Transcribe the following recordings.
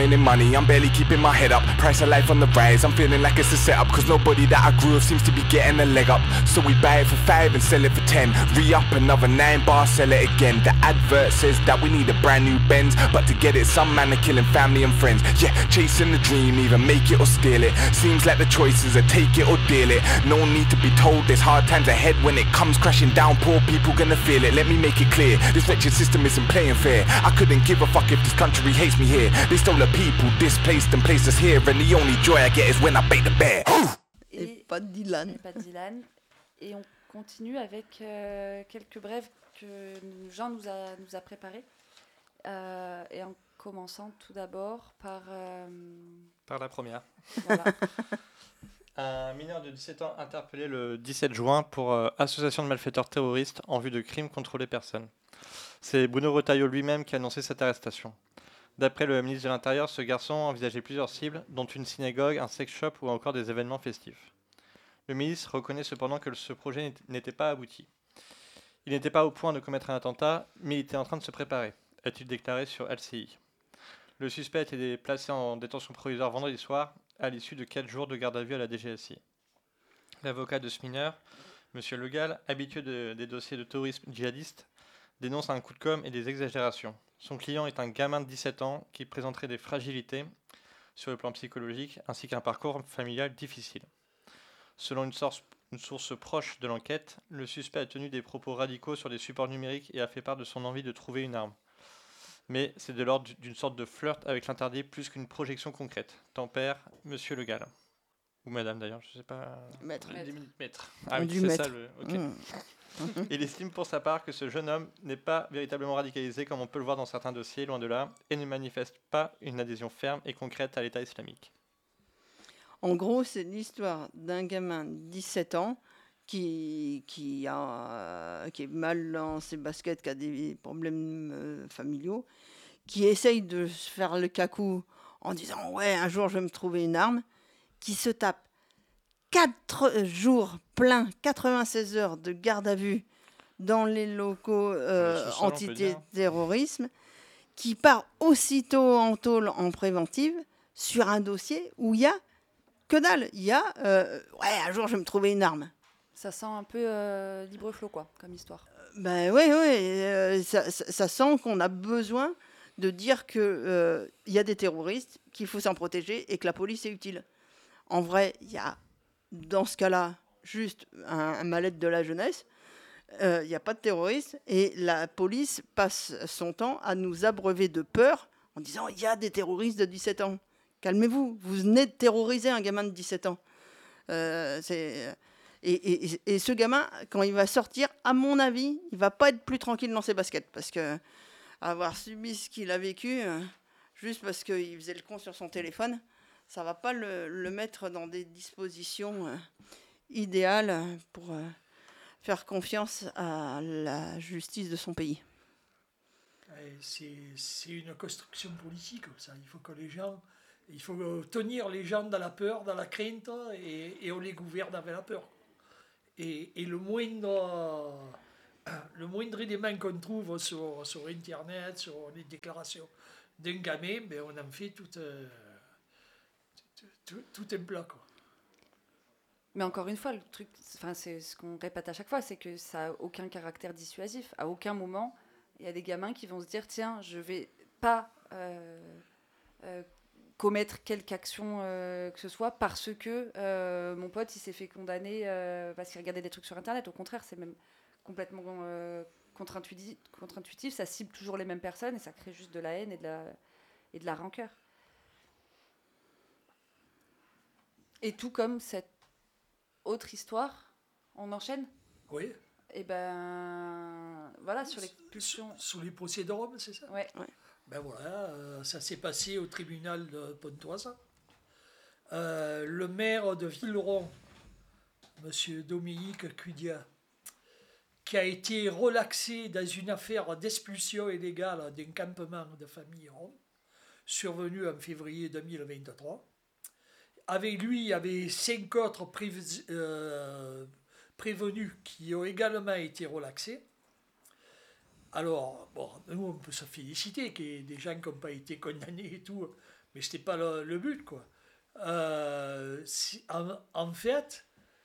raining money, I'm barely keeping my head up. Price of life on the rise, I'm feeling like it's a setup. Cause nobody that I grew with seems to be getting a leg up. So we buy it for 5 and sell it for 10. Re-up another 9 bar, sell it again. The advert says that we need a brand new Benz, but to get it some man are killing family and friends. Yeah, chasing the dream, either make it or steal it. Seems like the choices are take it or deal it. No need to be told there's hard times ahead. When it comes crashing down, poor people gonna feel it. Let me make it clear, this wretched system isn't playing fair. I couldn't give a fuck if this country hates me here. They stole the people, displaced and placed us here. And the only joy I get is when I bait the bear. Et pas de Dylan. Et pas de Dylan. Et on continue avec quelques brèves que Jean nous a préparées. Et en commençant tout d'abord par... Par la première. Voilà. Un mineur de 17 ans interpellé le 17 juin pour association de malfaiteurs terroristes en vue de crimes contre les personnes. C'est Bruno Retailleau lui-même qui a annoncé cette arrestation. D'après le ministre de l'Intérieur, ce garçon envisageait plusieurs cibles, dont une synagogue, un sex shop ou encore des événements festifs. Le ministre reconnaît cependant que ce projet n'était pas abouti. Il n'était pas au point de commettre un attentat, mais il était en train de se préparer, a-t-il déclaré sur LCI. Le suspect a été placé en détention provisoire vendredi soir, à l'issue de 4 jours de garde à vue à la DGSI. L'avocat de ce mineur, M. Le Gall, habitué des dossiers de terrorisme djihadiste, dénonce un coup de com' et des exagérations. Son client est un gamin de 17 ans qui présenterait des fragilités sur le plan psychologique ainsi qu'un parcours familial difficile. Selon une source proche de l'enquête, le suspect a tenu des propos radicaux sur des supports numériques et a fait part de son envie de trouver une arme. Mais c'est de l'ordre d'une sorte de flirt avec l'interdit plus qu'une projection concrète, tempère Monsieur Le Gall. Ou madame d'ailleurs, je ne sais pas... Maître. Maître. Ah oui, Du c'est maître. ça le... Ok. Il estime pour sa part que ce jeune homme n'est pas véritablement radicalisé comme on peut le voir dans certains dossiers, loin de là, et ne manifeste pas une adhésion ferme et concrète à l'État islamique. En gros, c'est l'histoire d'un gamin de 17 ans qui est mal dans ses baskets, qui a des problèmes familiaux, qui essaye de se faire le cacou en disant « Ouais, un jour, je vais me trouver une arme », qui se tape 4 jours pleins, 96 heures de garde à vue dans les locaux antiterrorisme, qui part aussitôt en tôle en préventive sur un dossier où il y a que dalle. Il y a ouais, un jour je vais me trouver une arme. Ça sent un peu libre flot, quoi, comme histoire. Ben oui, ça sent qu'on a besoin de dire qu'il y a des terroristes, qu'il faut s'en protéger et que la police est utile. En vrai, il y a, dans ce cas-là, juste un mal-être de la jeunesse. Il n'y a pas de terroristes et la police passe son temps à nous abreuver de peur en disant il y a des terroristes de 17 ans. Calmez-vous, vous venez de terroriser un gamin de 17 ans. Et ce gamin, quand il va sortir, à mon avis, il ne va pas être plus tranquille dans ses baskets. Parce qu'avoir subi ce qu'il a vécu, juste parce qu'il faisait le con sur son téléphone, ça ne va pas le mettre dans des dispositions idéales pour faire confiance à la justice de son pays. C'est une construction politique, ça. Il faut tenir les gens dans la peur, dans la crainte, et on les gouverne avec la peur. Et le moindre élément qu'on trouve sur Internet, sur les déclarations d'un gamin, ben on en fait tout un plat, quoi. Mais encore une fois, le truc, c'est ce qu'on répète à chaque fois, c'est que ça n'a aucun caractère dissuasif. À aucun moment, il y a des gamins qui vont se dire « Tiens, je ne vais pas commettre quelque action que ce soit parce que mon pote il s'est fait condamner parce qu'il regardait des trucs sur Internet. » Au contraire, c'est même complètement contre-intuitif. Ça cible toujours les mêmes personnes et ça crée juste de la haine et de la rancœur. Et tout comme cette autre histoire, on enchaîne ? Oui. Et ben voilà, sur les pulsions. Sur les procès de Rome, c'est ça ? Ouais. Ben voilà, ça s'est passé au tribunal de Pontoise. Le maire de Villeron, M. Dominique Cudia, qui a été relaxé dans une affaire d'expulsion illégale d'un campement de famille Rome, survenu en février 2023. Avec lui, il y avait 5 autres prévenus qui ont également été relaxés. Alors, bon, nous, on peut se féliciter qu'il y ait des gens qui n'ont pas été condamnés et tout, mais ce n'était pas le but, quoi. En fait,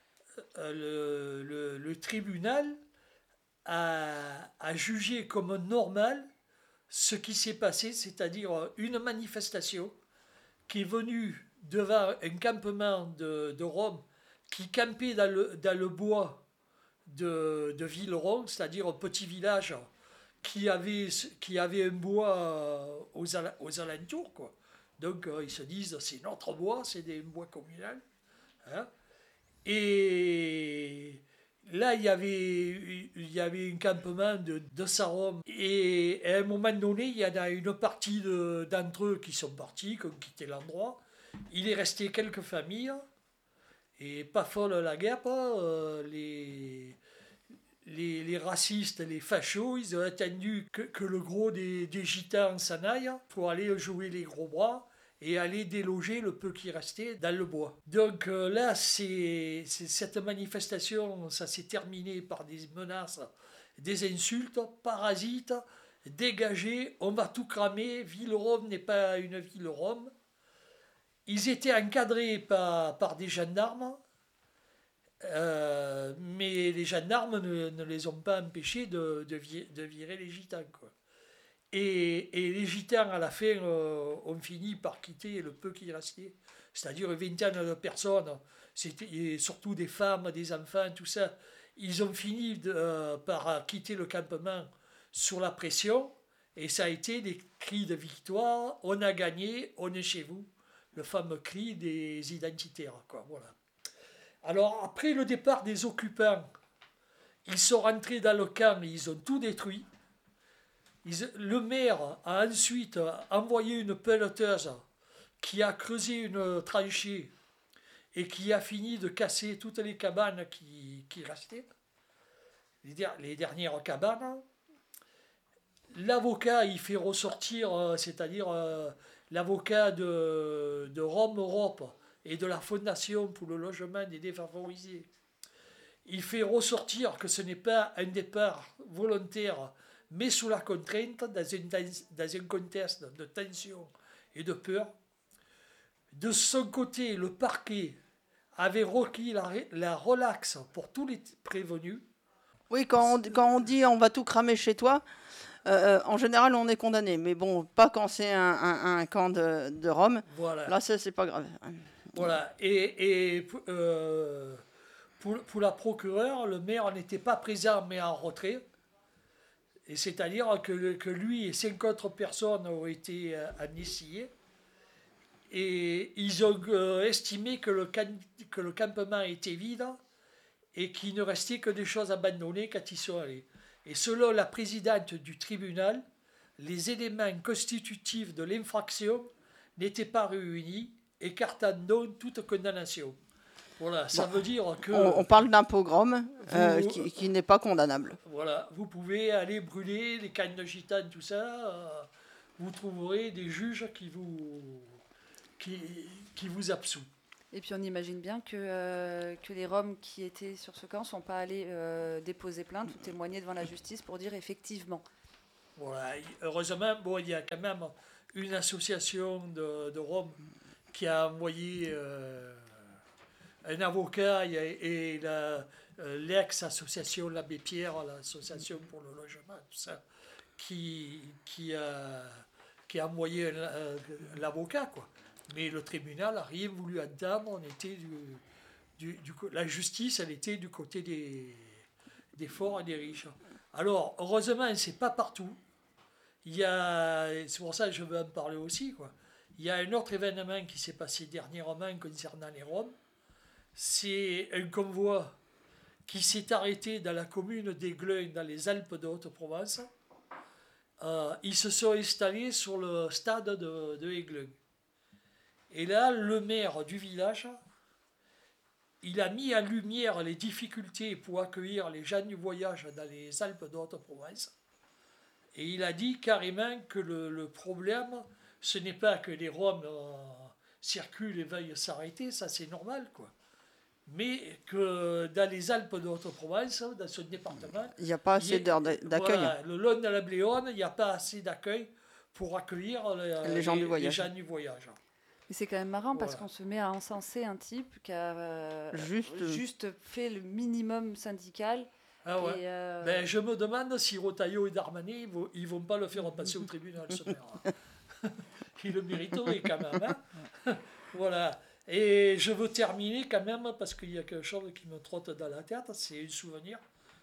le tribunal a jugé comme normal ce qui s'est passé, c'est-à-dire une manifestation qui est venue devant un campement de Rome qui campait dans le bois de Villeron, c'est-à-dire un petit village qui avait un bois aux alentours, quoi. Donc ils se disent c'est notre bois, c'est des bois communaux. Hein. Et là, il y avait un campement de 200 hommes. Et à un moment donné, il y en a une partie d'entre eux qui sont partis, qui ont quitté l'endroit. Il est resté quelques familles. Et pas folle la guerre, les racistes, les fachos, ils ont attendu que le gros des gitans s'en aille pour aller jouer les gros bras et aller déloger le peu qui restait dans le bois. Donc là, cette manifestation, ça s'est terminé par des menaces, des insultes, parasites, dégagés, on va tout cramer, Ville-Rome n'est pas une ville-Rome. Ils étaient encadrés par des gendarmes, mais les gendarmes ne les ont pas empêchés de virer les gitans, quoi. Et les gitans, à la fin, ont fini par quitter le peu qui restait, c'est-à-dire une vingtaine de personnes, c'était surtout des femmes, des enfants, tout ça. Ils ont fini par quitter le campement sous la pression, et ça a été des cris de victoire, on a gagné, on est chez vous, le fameux cri des identitaires, quoi, voilà. Alors, après le départ des occupants, ils sont rentrés dans le camp et ils ont tout détruit. Le maire a ensuite envoyé une pelleteuse qui a creusé une tranchée et qui a fini de casser toutes les cabanes qui restaient, les dernières cabanes. L'avocat, il fait ressortir, c'est-à-dire l'avocat de Rome Europe et de la Fondation pour le logement des défavorisés, il fait ressortir que ce n'est pas un départ volontaire, mais sous la contrainte, dans un contexte de tension et de peur. De son côté, le parquet avait requis la relaxe pour tous les prévenus. Oui, quand on dit on va tout cramer chez toi, en général on est condamné, mais bon, pas quand c'est un camp de Rome. Voilà. Là, c'est pas grave. Voilà. Et pour la procureure, le maire n'était pas présent, mais en retrait. Et c'est-à-dire que lui et 5 autres personnes ont été amnistiés. Et ils ont estimé que le campement était vide et qu'il ne restait que des choses abandonnées quand ils sont allés. Et selon la présidente du tribunal, les éléments constitutifs de l'infraction n'étaient pas réunis, écartant donc toute condamnation. Voilà, ça veut dire que... On parle d'un pogrom qui n'est pas condamnable. Voilà, vous pouvez aller brûler les cannes de gitane, tout ça, vous trouverez des juges qui vous absouent. Et puis on imagine bien que les Roms qui étaient sur ce camp ne sont pas allés déposer plainte ou témoigner devant la justice pour dire effectivement. Voilà, heureusement, il y a quand même une association de Roms qui a envoyé un avocat et l'ex-association l'Abbé Pierre, l'association pour le logement, tout ça, qui a envoyé l'avocat, quoi. Mais le tribunal n'a rien voulu entendre. On était la justice, elle était du côté des forts et des riches. Alors, heureusement, c'est pas partout. C'est pour ça que je veux en parler aussi, quoi. Il y a un autre événement qui s'est passé dernièrement concernant les Roms. C'est un convoi qui s'est arrêté dans la commune d'Aiglun, dans les Alpes de Haute-Provence. Ils se sont installés sur le stade de Aiglun. Et là, le maire du village, il a mis en lumière les difficultés pour accueillir les gens du voyage dans les Alpes de Haute-Provence. Et il a dit carrément que le problème, ce n'est pas que les Roms circulent et veuillent s'arrêter, ça c'est normal, quoi. Mais que dans les Alpes de Haute-Provence, dans ce département, il n'y a pas assez d'heures d'accueil. Voilà, le long de la Bléone, il n'y a pas assez d'accueil pour accueillir Les gens du voyage. gens du voyage. Mais c'est quand même marrant parce Voilà. qu'on se met à encenser un type qui a Juste- fait le minimum syndical. Ah ouais. Et, Ben, je me demande si Retailleau et Darmanin, ils vont pas le faire passer au tribunal, ce maire. Il le mériterait quand même. Hein. Voilà. Et je veux terminer quand même, parce qu'il y a quelque chose qui me trotte dans la tête, c'est un souvenir.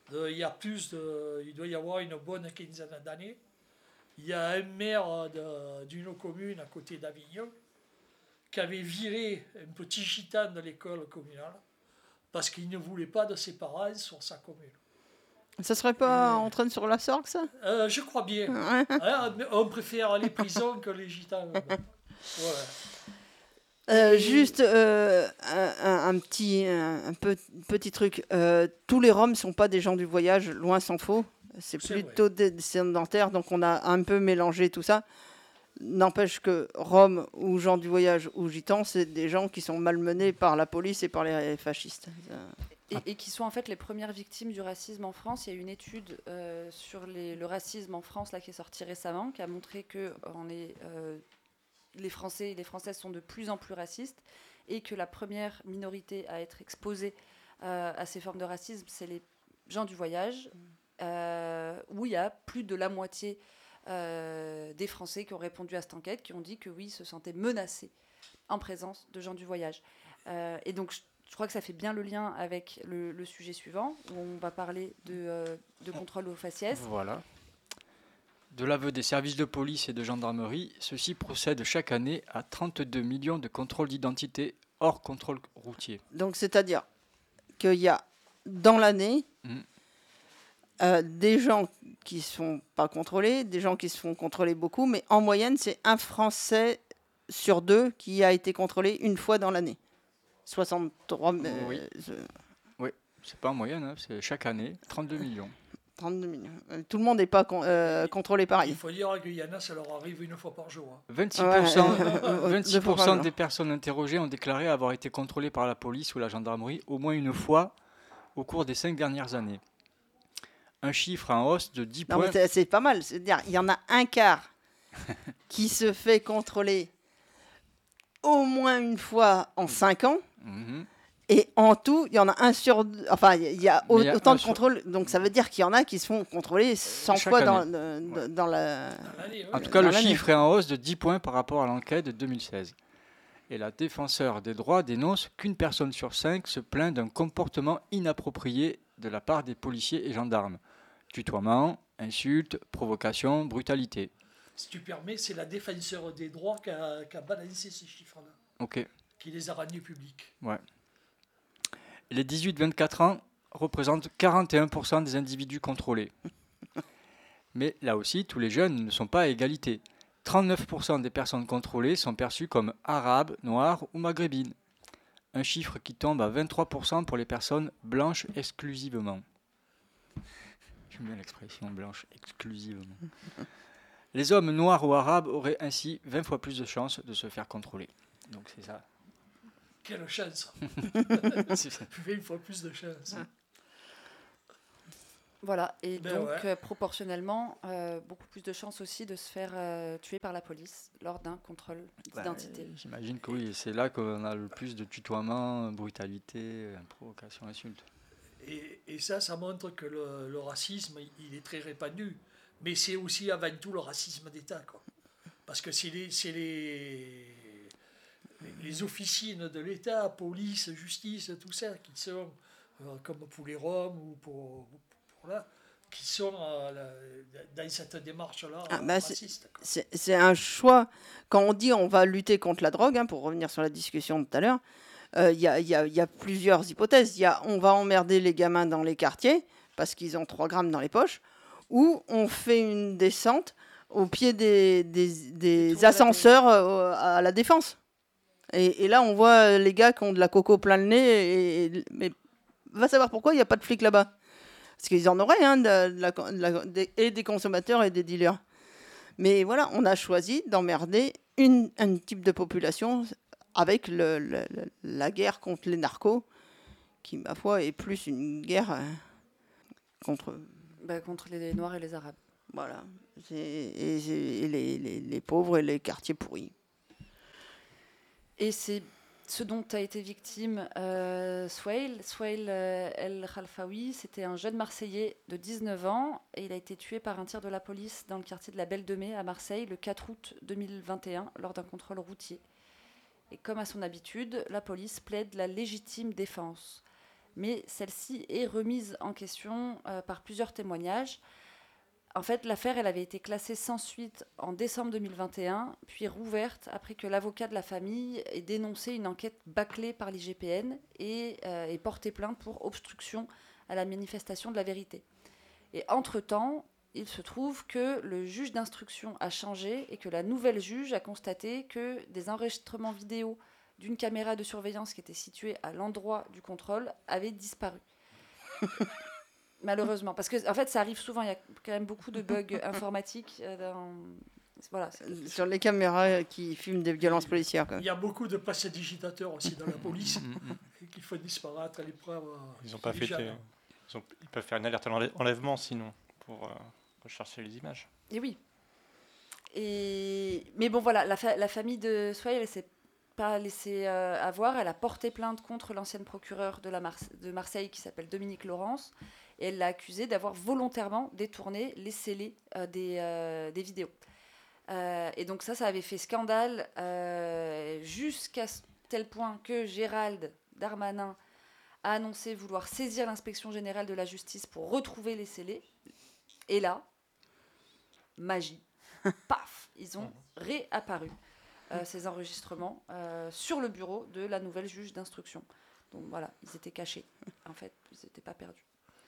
Il doit y avoir une bonne quinzaine d'années. Il y a un maire d'une commune à côté d'Avignon qui avait viré un petit gitan de l'école communale parce qu'il ne voulait pas de ses parents sur sa commune. Ça serait pas en train sur la sorgue, ça? Je crois bien. Ouais. Hein, on préfère les prisons que les gitans. Voilà. Juste un petit truc. Tous les Roms sont pas des gens du voyage, loin s'en faut. C'est C'est plutôt des sédentaires, donc on a un peu mélangé tout ça. N'empêche que Roms ou gens du voyage ou gitans, c'est des gens qui sont malmenés par la police et par les fascistes. et qui sont en fait les premières victimes du racisme en France. Il y a une étude sur le racisme en France là, qui est sortie récemment, qui a montré que les Français et les Françaises sont de plus en plus racistes et que la première minorité à être exposée à ces formes de racisme, c'est les gens du voyage, où il y a plus de la moitié des Français qui ont répondu à cette enquête, qui ont dit que oui, ils se sentaient menacés en présence de gens du voyage. Et donc, je crois que ça fait bien le lien avec le sujet suivant, où on va parler de contrôle au faciès. Voilà. De l'aveu des services de police et de gendarmerie, ceux-ci procèdent chaque année à 32 millions de contrôles d'identité hors contrôle routier. Donc, c'est-à-dire qu'il y a dans l'année des gens qui ne sont pas contrôlés, des gens qui se font contrôler beaucoup, mais en moyenne, c'est un Français sur deux qui a été contrôlé une fois dans l'année. 63 Oui. Oui, c'est pas en moyenne, hein, c'est chaque année, 32 millions. 32 millions. Tout le monde n'est pas contrôlé pareil. Il faut dire qu'il y en a, ça leur arrive une fois par jour. Hein. 26% des personnes interrogées ont déclaré avoir été contrôlées par la police ou la gendarmerie au moins une fois au cours des 5 dernières années. Un chiffre en hausse de 10 Non, points. mais c'est pas mal. C'est-à-dire, il y en a un quart qui se fait contrôler au moins une fois en 5 ans. Mhm. Et en tout, il y en a un sur deux. Enfin, il y a Mais il y a autant un de contrôles. Donc, ça veut dire qu'il y en a qui se font contrôler 100 Chaque fois année. dans la. Allez, ouais. En tout cas, dans le l'année. chiffre est en hausse de 10 points par rapport à l'enquête de 2016. Et la défenseur des droits dénonce qu'une personne sur 5 se plaint d'un comportement inapproprié de la part des policiers et gendarmes. Tutoiement, insultes, provocation, brutalité. Si tu permets, c'est la défenseur des droits qui a balancé ces chiffres-là, Ok, qui les a rendus publics. ouais. Les 18-24 ans représentent 41% des individus contrôlés. Mais là aussi, tous les jeunes ne sont pas à égalité. 39% des personnes contrôlées sont perçues comme arabes, noires ou maghrébines. Un chiffre qui tombe à 23% pour les personnes blanches exclusivement. J'aime bien l'expression blanche exclusivement. Les hommes noirs ou arabes auraient ainsi 20 fois plus de chances de se faire contrôler. Donc c'est ça. Quelle chance. C'est ça. 20 fois plus de chance. Voilà, et Ben donc ouais. proportionnellement, beaucoup plus de chances aussi de se faire tuer par la police lors d'un contrôle d'identité. J'imagine que oui, c'est là qu'on a le plus de tutoiement, brutalité, provocation, insulte. Et ça montre que le racisme, il est très répandu. Mais c'est aussi avant tout le racisme d'État, quoi. Parce que c'est les officines de l'État, police, justice, tout ça, qui sont, comme pour les Roms ou pour là, qui sont dans cette démarche-là raciste. Quoi. C'est un choix. Quand on dit on va lutter contre la drogue, pour revenir sur la discussion de tout à l'heure, il y a plusieurs hypothèses. Il y a on va emmerder les gamins dans les quartiers parce qu'ils ont 3 grammes dans les poches, ou on fait une descente au pied des ascenseurs à la Défense. Et là, on voit les gars qui ont de la coco plein le nez. Mais va savoir pourquoi il n'y a pas de flics là-bas. Parce qu'ils en auraient, et des consommateurs et des dealers. Mais voilà, on a choisi d'emmerder un type de population avec la guerre contre les narcos, qui, ma foi, est plus une guerre contre... Contre les Noirs et les Arabes. Voilà. Et les pauvres et les quartiers pourris. Et c'est ce dont a été victime Souheil El Khalfaoui. C'était un jeune Marseillais de 19 ans et il a été tué par un tir de la police dans le quartier de la Belle de Mai à Marseille le 4 août 2021 lors d'un contrôle routier. Et comme à son habitude, la police plaide la légitime défense. Mais celle-ci est remise en question par plusieurs témoignages. En fait, l'affaire elle avait été classée sans suite en décembre 2021, puis rouverte après que l'avocat de la famille ait dénoncé une enquête bâclée par l'IGPN et ait porté plainte pour obstruction à la manifestation de la vérité. Et entre-temps, il se trouve que le juge d'instruction a changé et que la nouvelle juge a constaté que des enregistrements vidéo d'une caméra de surveillance qui était située à l'endroit du contrôle avaient disparu. Malheureusement, parce que en fait, ça arrive souvent. Il y a quand même beaucoup de bugs informatiques. Voilà. Sur les caméras qui filment des violences policières. Il y a beaucoup de prestidigitateurs aussi dans la police qui font disparaître les preuves. Ils ont pas fait. Ils peuvent faire une alerte à enlèvement sinon pour rechercher les images. Et oui. Mais bon, voilà, la famille de Souheil, elle s'est pas laissée avoir. Elle a porté plainte contre l'ancienne procureure de Marseille qui s'appelle Dominique Laurence. Et elle l'a accusé d'avoir volontairement détourné les scellés des vidéos. Et donc ça avait fait scandale jusqu'à tel point que Gérald Darmanin a annoncé vouloir saisir l'inspection générale de la justice pour retrouver les scellés. Et là, magie, paf, ils ont réapparu, ces enregistrements, sur le bureau de la nouvelle juge d'instruction. Donc voilà, ils étaient cachés. En fait, ils n'étaient pas perdus.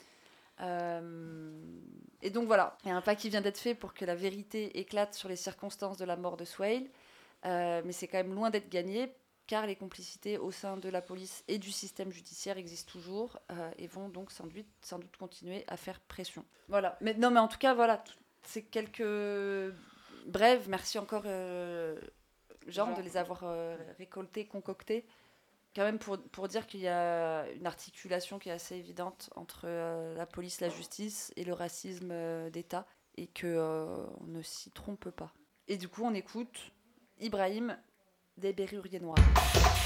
Et donc voilà, il y a un pas qui vient d'être fait pour que la vérité éclate sur les circonstances de la mort de Souheil, mais c'est quand même loin d'être gagné, car les complicités au sein de la police et du système judiciaire existent toujours et vont donc sans doute continuer à faire pression. Voilà, mais en tout cas, voilà, c'est quelques brèves. Merci encore, Jean, de les avoir récoltés, concoctés. Quand même pour dire qu'il y a une articulation qui est assez évidente entre la police, la justice et le racisme d'État, et qu'on ne s'y trompe pas. Et du coup, on écoute Ibrahim des Berruriers Noirs.